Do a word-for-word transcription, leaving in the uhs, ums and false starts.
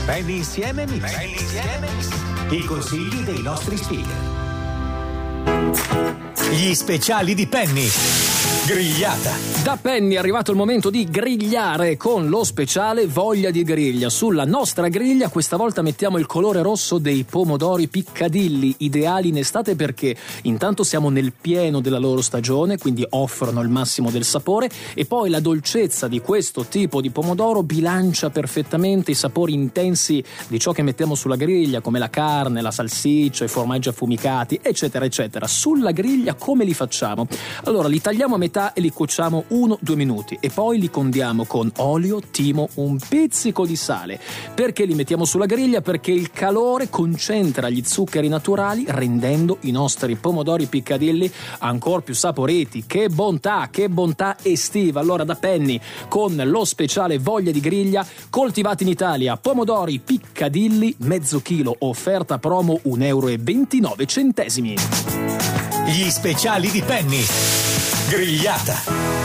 Penny insieme mix. Penny insieme mix. I consigli dei nostri speaker. Gli speciali di Penny. Grigliata. Da Penny è arrivato il momento di grigliare con lo speciale Voglia di griglia. Sulla nostra griglia questa volta mettiamo il colore rosso dei pomodori piccadilli, ideali in estate perché intanto siamo nel pieno della loro stagione, quindi offrono il massimo del sapore, e poi la dolcezza di questo tipo di pomodoro bilancia perfettamente i sapori intensi di ciò che mettiamo sulla griglia, come la carne, la salsiccia, i formaggi affumicati, eccetera eccetera. Sulla griglia come li facciamo? Allora li tagliamo a metà e li cuociamo uno due minuti e poi li condiamo con olio, timo, un pizzico di sale. Perché li mettiamo sulla griglia? Perché il calore concentra gli zuccheri naturali, rendendo i nostri pomodori piccadilli ancora più saporiti. Che bontà, che bontà estiva. Allora da Penny con lo speciale Voglia di griglia, coltivati in Italia, pomodori piccadilli mezzo chilo, offerta promo un euro e ventinove centesimi. Gli speciali di Penny. Grigliata.